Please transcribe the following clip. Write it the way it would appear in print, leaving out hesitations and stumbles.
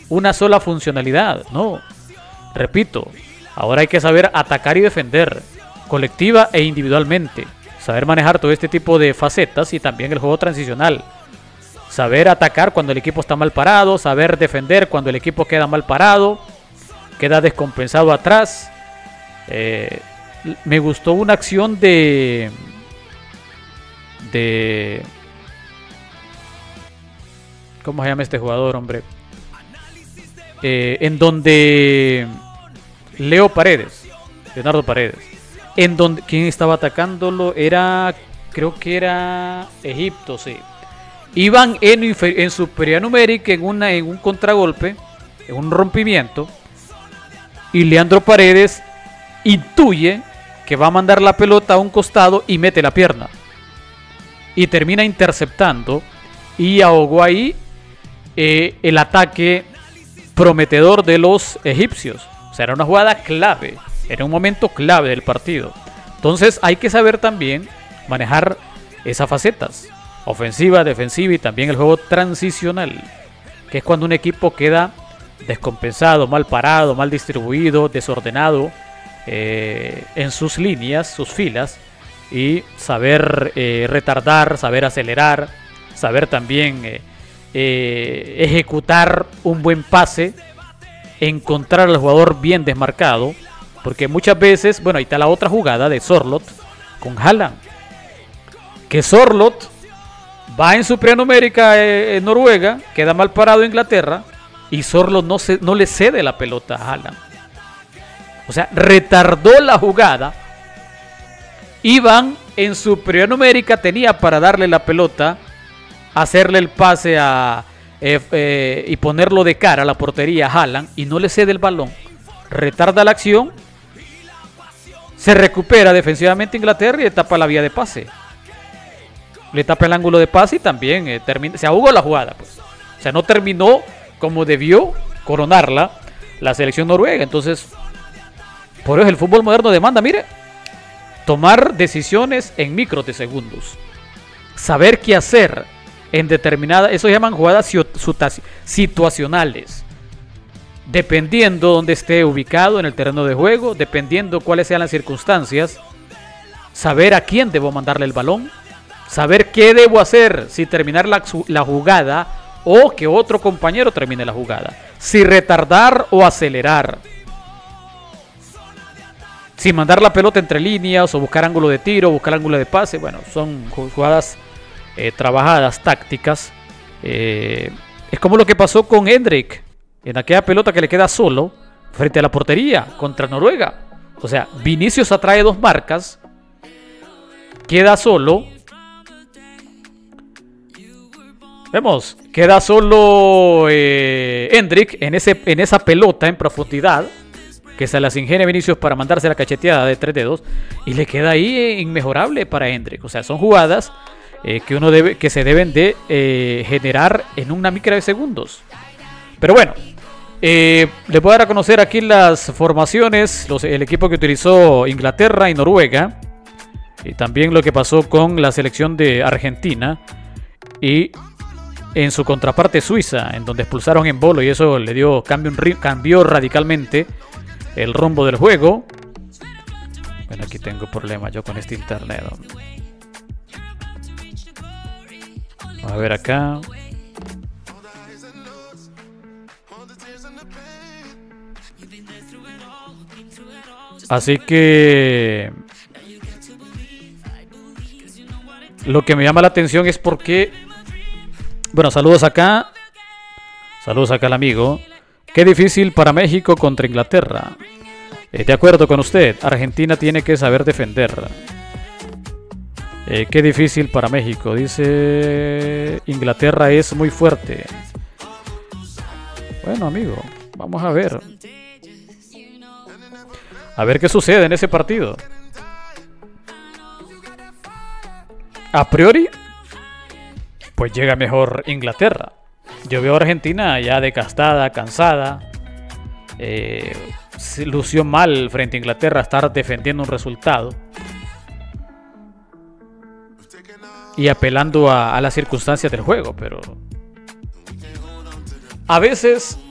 una sola funcionalidad, no. Repito, ahora hay que saber atacar y defender, colectiva e individualmente. Saber manejar todo este tipo de facetas y también el juego transicional. Saber atacar cuando el equipo está mal parado, saber defender cuando el equipo queda mal parado, queda descompensado atrás. Me gustó una acción de ¿cómo se llama este jugador, hombre? En donde Leonardo Paredes, en donde ¿quién estaba atacándolo? Creo que era Egipto, sí. Iban en superioridad numérica en un contragolpe, en un rompimiento, y Leandro Paredes intuye que va a mandar la pelota a un costado y mete la pierna y termina interceptando y ahogó ahí el ataque prometedor de los egipcios. O sea, era una jugada clave, era un momento clave del partido. Entonces hay que saber también manejar esas facetas, ofensiva, defensiva y también el juego transicional, que es cuando un equipo queda descompensado, mal parado, mal distribuido, desordenado en sus líneas, sus filas, y saber retardar, saber acelerar, saber también ejecutar un buen pase, encontrar al jugador bien desmarcado, porque muchas veces, bueno, ahí está la otra jugada de Sorloth con Haaland, que Sorloth va en superioridad numérica en Noruega, queda mal parado Inglaterra, y Sorloth no le cede la pelota a Haaland. O sea, retardó la jugada. Iban en superioridad numérica, tenía para darle la pelota, hacerle el pase y ponerlo de cara a la portería a Haaland, y no le cede el balón. Retarda la acción, se recupera defensivamente Inglaterra y le tapa la vía de pase. Le tapa el ángulo de pase y también se ahogó la jugada, pues. O sea, no terminó como debió coronarla la selección noruega. Entonces, por eso el fútbol moderno demanda, mire, tomar decisiones en micros de segundos, saber qué hacer en determinada, eso se llaman jugadas situacionales, dependiendo dónde esté ubicado en el terreno de juego, dependiendo cuáles sean las circunstancias, saber a quién debo mandarle el balón, saber qué debo hacer, si terminar la jugada o que otro compañero termine la jugada, si retardar o acelerar, si mandar la pelota entre líneas o buscar ángulo de tiro, buscar ángulo de pase. Bueno, son jugadas trabajadas, tácticas. Es como lo que pasó con Hendrik en aquella pelota que le queda solo frente a la portería contra Noruega. O sea, Vinicius atrae dos marcas, queda solo. Vemos, queda solo Hendrik en esa pelota en profundidad, que se las ingenia Vinicius para mandarse la cacheteada de 3 dedos, y le queda ahí inmejorable para Hendrik. O sea, son jugadas que se deben de generar en una micra de segundos. Pero bueno, les voy a dar a conocer aquí las formaciones, el equipo que utilizó Inglaterra y Noruega, y también lo que pasó con la selección de Argentina y en su contraparte Suiza, en donde expulsaron en Bolo y eso le dio cambió radicalmente el rumbo del juego. Bueno, aquí tengo problemas yo con este internet. Vamos a ver acá. Así que lo que me llama la atención es porque, bueno, saludos acá al amigo. Qué difícil para México contra Inglaterra. De acuerdo con usted, Argentina tiene que saber defender. Qué difícil para México. Dice, Inglaterra es muy fuerte. Bueno, amigo, vamos a ver. A ver qué sucede en ese partido. A priori, pues llega mejor Inglaterra. Yo veo a Argentina ya desgastada, cansada. Se lució mal frente a Inglaterra, estar defendiendo un resultado y apelando a las circunstancias del juego. Pero a veces